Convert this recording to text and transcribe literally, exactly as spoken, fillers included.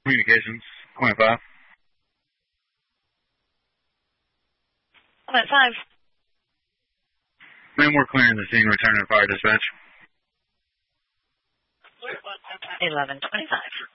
Communications, point five. Point five. Ma'am, we're clearing the scene, returning fire dispatch. eleven twenty-five.